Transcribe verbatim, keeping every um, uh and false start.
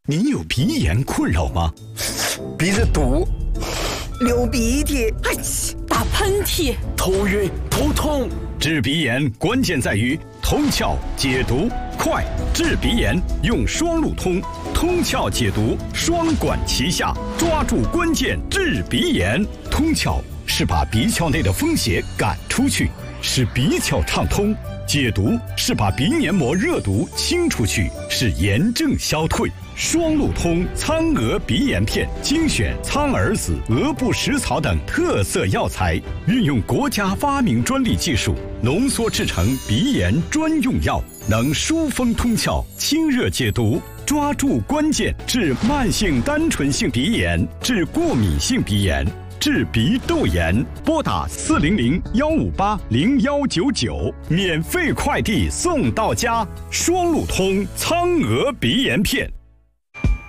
您有鼻炎困扰吗？ 鼻子堵，流鼻涕， 哎，打喷嚏， 头晕头痛。 治鼻炎关键在于通窍解毒快，治鼻炎用双路通，通窍解毒双管齐下，抓住关键治鼻炎。通窍是把鼻窍内的风邪赶出去，使鼻窍畅通；解毒是把鼻黏膜热毒清出去，使炎症消退。双路通苍蛾鼻炎片精选苍耳子、鹅不食草等特色药材，运用国家发明专利技术浓缩制成鼻炎专用药，能疏风通窍、清热解毒，抓住关键治慢性单纯性鼻炎、治过敏性鼻炎、治鼻窦炎。拨打四零零幺五八零幺九九，免费快递送到家。双路通苍蛾鼻炎片。